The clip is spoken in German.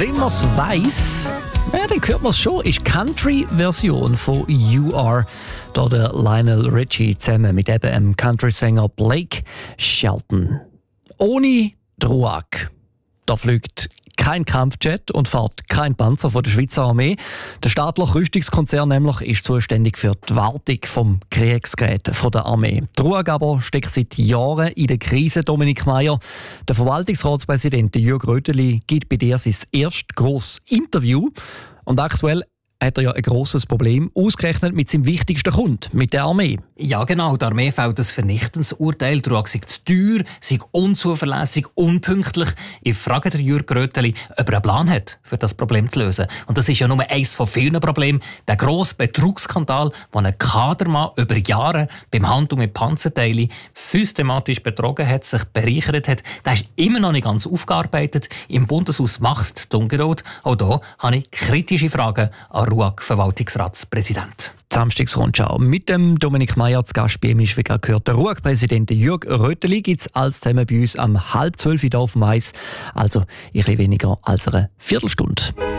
Wenn man es weiss, ja, dann hört man es schon. Ist die Country-Version von You Are. Da der Lionel Richie zusammen mit eben dem Country-Sänger Blake Shelton. Ohne Ruag. Da fliegt kein Kampfjet und fährt kein Panzer von der Schweizer Armee. Der staatliche Rüstungskonzern nämlich ist zuständig für die Wartung vom Kriegsgerät der Armee. Die Ruag aber steckt seit Jahren in der Krise. Dominik Meier, der Verwaltungsratspräsident Jürg Röteli, gibt bei dir sein erstes grosses Interview. Und aktuell hat er ja ein grosses Problem, ausgerechnet mit seinem wichtigsten Kunden, mit der Armee. Ja genau, der Armee fällt ein vernichtendes Urteil. Die Ruag sei zu teuer, sei unzuverlässig, unpünktlich. Ich frage den Jürg Röteli, ob er einen Plan hat, für das Problem zu lösen. Und das ist ja nur eines von vielen Problemen. Der grosse Betrugsskandal, wo ein Kadermann über Jahre beim Handel mit Panzerteilen systematisch betrogen hat, sich bereichert hat, der ist immer noch nicht ganz aufgearbeitet. Im Bundeshaus wächst die Ungeduld. Auch hier habe ich kritische Fragen an Ruag-Verwaltungsratspräsident. Samstagsrundschau mit dem Dominik Meier zu Gast bei ihm ist, wie gerade gehört, der Ruag-Präsident Jürg Röteli. Gibt es alles zusammen bei uns am 11:30 hier auf dem Eis. Also ein bisschen weniger als eine Viertelstunde.